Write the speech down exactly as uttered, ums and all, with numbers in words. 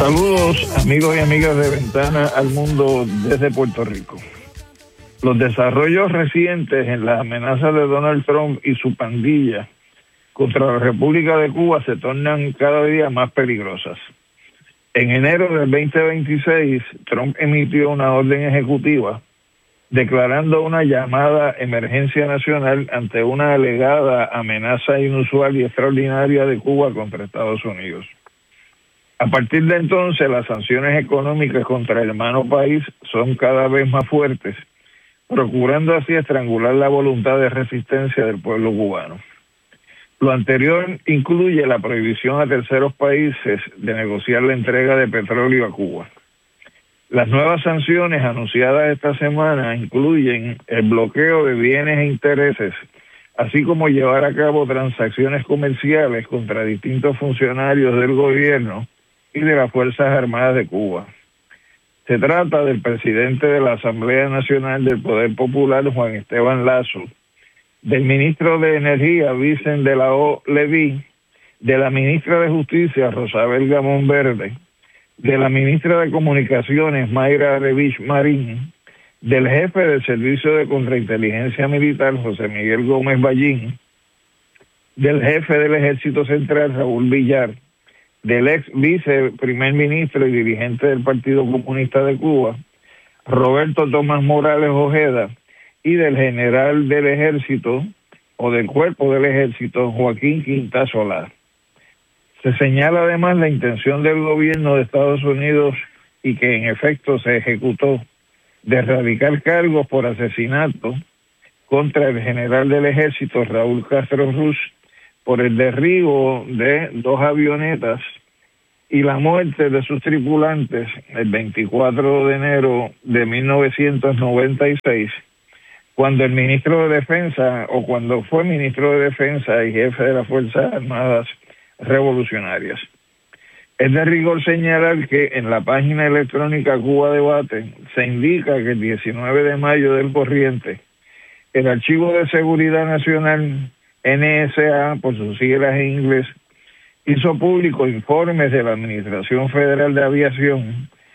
Saludos, amigos y amigas de Ventana al Mundo desde Puerto Rico. Los desarrollos recientes en las amenazas de Donald Trump y su pandilla contra la República de Cuba se tornan cada día más peligrosas. En enero del veinte veintiséis, Trump emitió una orden ejecutiva declarando una llamada emergencia nacional ante una alegada amenaza inusual y extraordinaria de Cuba contra Estados Unidos. A partir de entonces, las sanciones económicas contra el hermano país son cada vez más fuertes, procurando así estrangular la voluntad de resistencia del pueblo cubano. Lo anterior incluye la prohibición a terceros países de negociar la entrega de petróleo a Cuba. Las nuevas sanciones anunciadas esta semana incluyen el bloqueo de bienes e intereses, así como llevar a cabo transacciones comerciales contra distintos funcionarios del gobierno y de las Fuerzas Armadas de Cuba. Se trata del presidente de la Asamblea Nacional del Poder Popular, Juan Esteban Lazo, del ministro de Energía, Vicente de la O. Leví, de la ministra de Justicia, Rosabel Gamón Verde, de la ministra de Comunicaciones, Mayra Revich Marín, del jefe del Servicio de Contrainteligencia Militar, José Miguel Gómez Ballín, del jefe del Ejército Central, Raúl Villar, del ex vice primer ministro y dirigente del Partido Comunista de Cuba, Roberto Tomás Morales Ojeda, y del general del Ejército o del Cuerpo del Ejército, Joaquín Quinta Solá. Se señala además la intención del gobierno de Estados Unidos, y que en efecto se ejecutó, de erradicar cargos por asesinato contra el general del Ejército, Raúl Castro Ruz, por el derribo de dos avionetas y la muerte de sus tripulantes el veinticuatro de enero de mil novecientos noventa y seis, cuando el ministro de Defensa, o cuando fue ministro de Defensa y jefe de las Fuerzas Armadas Revolucionarias. Es de rigor señalar que en la página electrónica Cuba Debate se indica que el diecinueve de mayo del corriente, el Archivo de Seguridad Nacional, N S A, por sus siglas en inglés, hizo público informes de la Administración Federal de Aviación